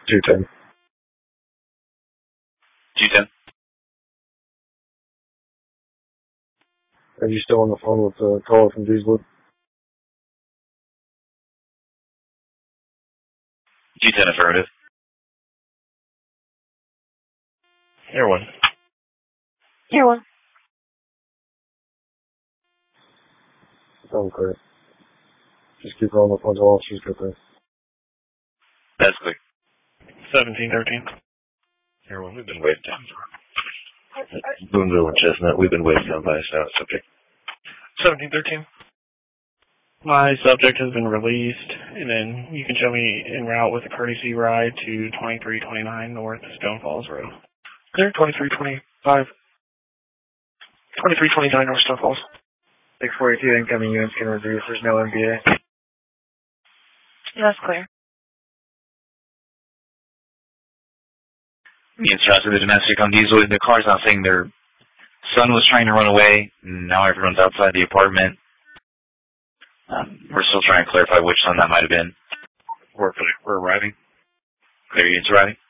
210. 210. Are you still on the phone with the caller from Deeswood? 210 affirmative. Air 1. Air 1. Sounds clear. Just keep rolling the phone until officers get there. That's clear. 1713. Air 1, we've been waved down. Boonville and Chestnut, we've been waved down by a subject. 1713. My subject has been released, and then you can show me en route with a courtesy ride to 2329 North Stone Falls Road. Clear, 2325. 2329 North Stone Falls. 642 incoming units can reduce. There's no MBA. That's clear. Units route to the domestic on Deeswood. The car's now saying their son was trying to run away. Now everyone's outside the apartment. We're still trying to clarify which son that might have been. We're arriving. Clear, units arriving.